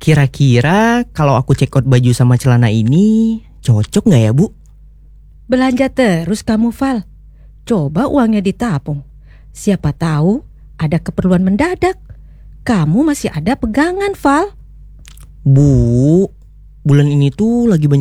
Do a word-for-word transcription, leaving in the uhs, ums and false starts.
Kira-kira kalau aku check out baju sama celana ini cocok nggak ya Bu? Belanja terus kamu, Val. Coba uangnya ditabung. Siapa tahu ada keperluan mendadak. Kamu masih ada pegangan, Val. Bu, bulan ini tuh lagi banyak